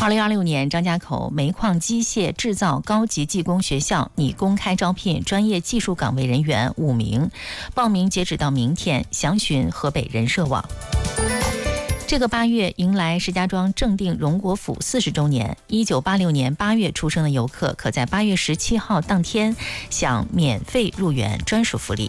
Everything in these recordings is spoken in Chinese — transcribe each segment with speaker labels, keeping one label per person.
Speaker 1: 2026年张家口煤矿机械制造高级技工学校拟公开招聘专业技术岗位人员5名，报名截止到明天，详询河北人社网。这个8月迎来石家庄正定荣国府40周年，1986年8月出生的游客可在8月17号当天享免费入园专属福利。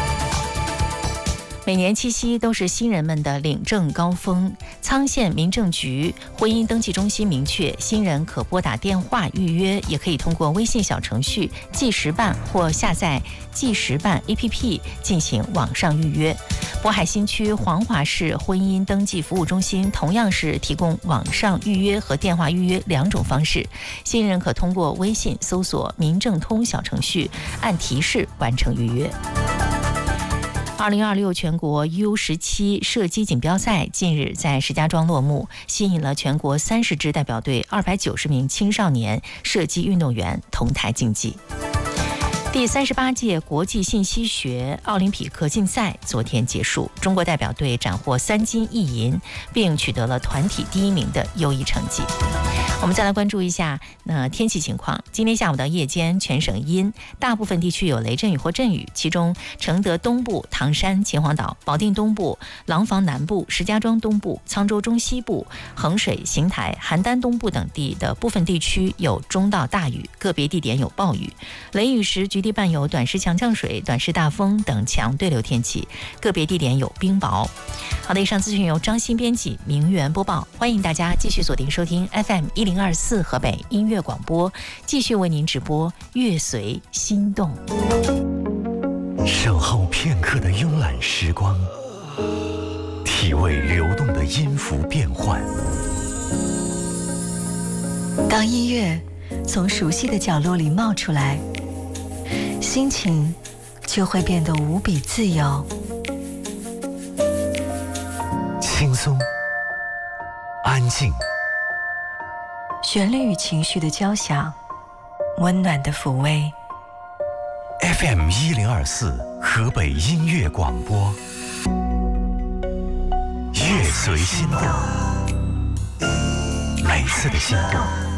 Speaker 1: 每年七夕都是新人们的领证高峰，沧县民政局婚姻登记中心明确，新人可拨打电话预约，也可以通过微信小程序计时办或下载计时办 APP 进行网上预约。渤海新区黄华市婚姻登记服务中心同样是提供网上预约和电话预约2种方式，新人可通过微信搜索民政通小程序，按提示完成预约。2026全国 U17 射击锦标赛近日在石家庄落幕，吸引了全国30支代表队290名青少年射击运动员同台竞技。第38届国际信息学奥林匹克竞赛昨天结束，中国代表队斩获3金1银，并取得了团体第1名的优异成绩。我们再来关注一下天气情况。今天下午到夜间全省阴，大部分地区有雷阵雨或阵雨，其中承德东部、唐山、秦皇岛、保定东部、廊坊南部、石家庄东部、沧州中西部、衡水、邢台、邯郸东部等地的部分地区有中到大雨，个别地点有暴雨。雷雨时局地伴有短时强降水、短时大风等强对流天气，个别地点有冰雹。好的，以上资讯由张欣编辑，明媛播报。欢迎大家继续锁定收听 FM1024河北音乐广播，继续为您直播乐随心动。
Speaker 2: 守候片刻的慵懒时光，体味流动的音符变换。
Speaker 3: 当音乐从熟悉的角落里冒出来，心情就会变得无比自由。
Speaker 2: 轻松，安静，
Speaker 3: 旋律与情绪的交响，温暖的抚慰。
Speaker 2: FM1024河北音乐广播，乐随心动，每次的心动